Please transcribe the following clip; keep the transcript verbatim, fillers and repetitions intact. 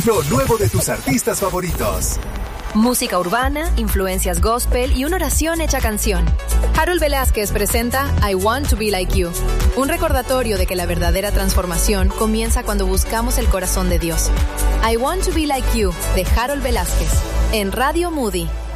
Lo nuevo de tus artistas favoritos. Música urbana, influencias gospel y una oración hecha canción. Harold Velázquez presenta I Want to Be Like You, un recordatorio de que la verdadera transformación comienza cuando buscamos el corazón de Dios. I Want to Be Like You, de Harold Velázquez, en Radio Moody.